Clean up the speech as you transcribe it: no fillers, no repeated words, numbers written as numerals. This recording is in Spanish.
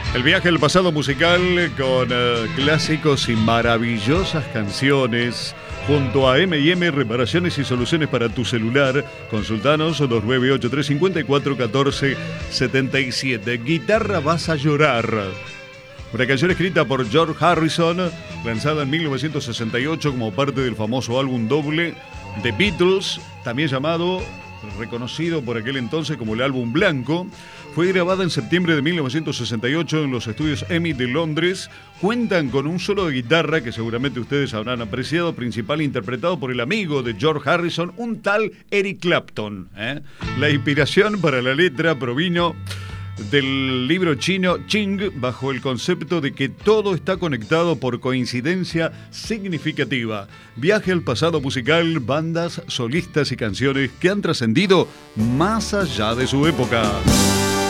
El viaje al pasado musical con clásicos y maravillosas canciones junto a M&M Reparaciones y Soluciones para tu celular. Consultanos 2983-541477. Guitarra vas a llorar. Una canción escrita por George Harrison, lanzada en 1968 como parte del famoso álbum doble The Beatles, también llamado, reconocido por aquel entonces como el álbum blanco. Fue grabada en septiembre de 1968 en los estudios EMI de Londres. Cuentan con un solo de guitarra que seguramente ustedes habrán apreciado, principal interpretado por el amigo de George Harrison, un tal Eric Clapton. La inspiración para la letra provino del libro chino Ching, bajo el concepto de que todo está conectado por coincidencia significativa. Viaje al pasado musical, bandas, solistas y canciones que han trascendido más allá de su época.